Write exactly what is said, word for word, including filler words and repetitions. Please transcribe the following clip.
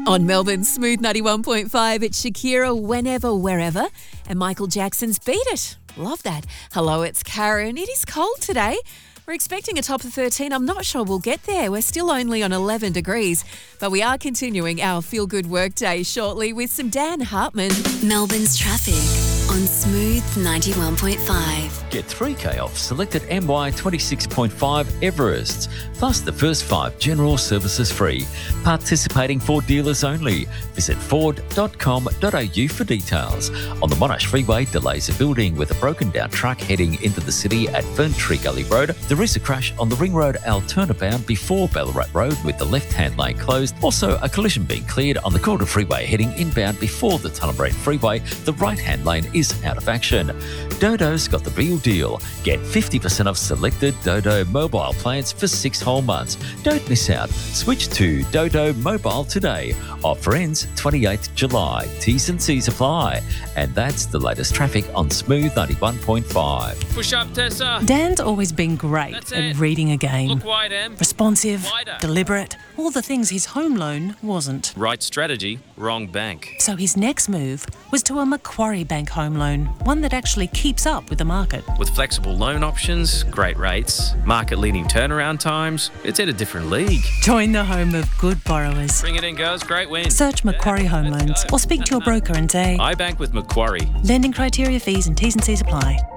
On Melbourne's Smooth ninety-one point five, it's Shakira, Whenever, Wherever, and Michael Jackson's Beat It. Love that. Hello, it's Karen. It is cold today. We're expecting a top of thirteen. I'm not sure we'll get there. We're still only on eleven degrees, but we are continuing our feel-good work day shortly with some Dan Hartman. Melbourne's traffic on Smooth ninety-one point five. Get three K off selected M Y twenty-six point five Everests, plus the first five general services free. Participating Ford dealers only. Visit ford dot com dot a u for details. On the Monash Freeway, delays are building with a broken down truck heading into the city at Ferntree Gully Road. There is a crash on the Ring Road Altona bound before Ballarat Road with the left-hand lane closed. Also, a collision being cleared on the Calder Freeway heading inbound before the Tullamarine Freeway. The right-hand lane is out of action. Dodo's got the real deal. Get fifty percent off selected Dodo mobile plans for six whole months. Don't miss out. Switch to Dodo Mobile today. Offer ends twenty-eighth of July. T's and C's apply. And that's the latest traffic on Smooth ninety-one point five. Push up, Tessa. Dan's always been great That's at it. reading a game. Look wide, Em. Responsive, Wider. deliberate, all the things his home loan wasn't. Right strategy, wrong bank. So his next move was to a Macquarie Bank home loan, one that actually keeps up with the market. With flexible loan options, great rates, market-leading turnaround times, it's in a different league. Join the home of good borrowers. Bring it in, girls. Great win. Search Macquarie Home Let's Loans go. or speak to your broker and say, I bank with Macquarie. lending criteria, fees and T's and C's apply.